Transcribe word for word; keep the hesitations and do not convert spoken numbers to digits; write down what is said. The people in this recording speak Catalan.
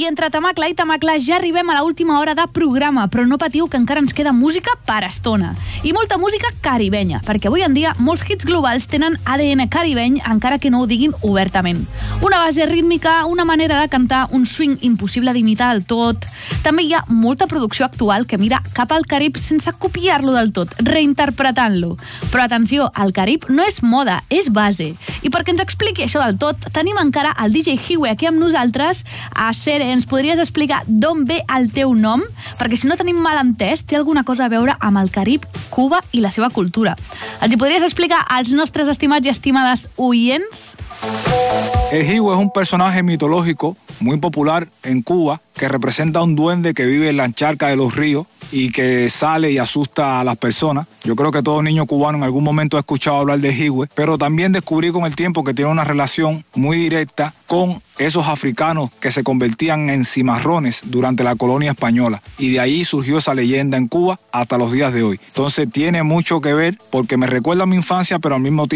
entre Tamacla i Tamacla ja arribem a l'última hora de programa, però no patiu que encara ens queda música per estona. I molta música caribenya, perquè avui en dia molts hits globals tenen A D N caribeny, encara que no ho diguin obertament. Una base rítmica, una manera de cantar, un swing impossible d'imitar del tot. També hi ha molta producció actual que mira cap al Carib sense copiar-lo del tot, reinterpretant-lo. Però atenció, el Carib no és moda, és base. I perquè ens expliqui això del tot, tenim encara el D J Hiwe aquí amb nosaltres. A Sere, ens podries explicar d'on ve el teu nom? Perquè si no tenim mal entès, té alguna cosa a veure amb el Carib, Cuba i la seva cultura. Els hi podries explicar als nostres estimats i estimades oients? El Hiwe es un personaje mitológico muy popular en Cuba que representa a un duende que vive en la encharca de los ríos y que sale y asusta a las personas. Yo creo que todo niño cubano en algún momento ha escuchado hablar de Hiwe, pero también descubrí con el tiempo que tiene una relación muy directa con esos africanos que se convertían en cimarrones durante la colonia española. Y de ahí surgió esa leyenda en Cuba hasta los días de hoy. Entonces tiene mucho que ver porque me recuerda a mi infancia, pero al mismo tiempo